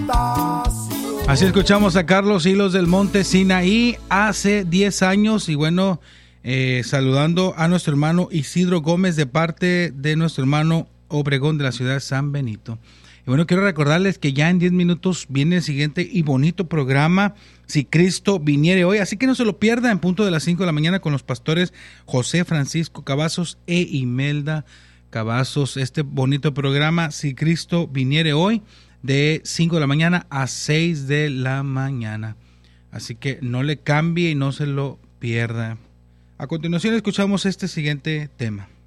Así escuchamos a Carlos Hilos del Monte Sinaí hace 10 años y bueno, saludando a nuestro hermano Isidro Gómez de parte de nuestro hermano Obregón de la ciudad de San Benito. Y bueno, quiero recordarles que ya en 10 minutos viene el siguiente y bonito programa, Si Cristo Viniere Hoy. Así que no se lo pierda en punto de las 5 de la mañana con los pastores José Francisco Cavazos e Imelda Cavazos. Este bonito programa, Si Cristo Viniere Hoy, de 5 de la mañana a 6 de la mañana. Así que no le cambie y no se lo pierda. A continuación escuchamos este siguiente tema.